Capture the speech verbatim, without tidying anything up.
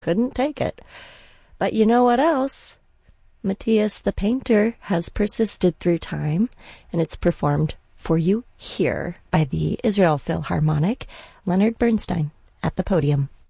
couldn't take it. But you know what else? Matthias the Painter has persisted through time, and it's performed for you here by the Israel Philharmonic, Leonard Bernstein at the podium.